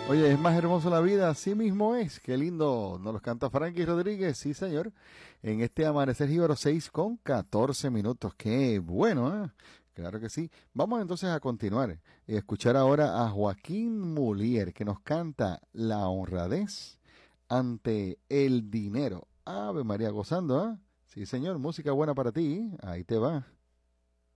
Oye, es más hermoso la vida, así mismo es. Qué lindo, nos los canta Frankie Rodríguez, sí señor. En este Amanecer Jíbaro 6 con 14 minutos. Qué bueno, ¿eh? Claro que sí. Vamos entonces a continuar y a escuchar ahora a Joaquín Mulier, que nos canta La honradez ante el dinero. Ave María, gozando, ¿eh? Sí señor, música buena para ti. Ahí te va.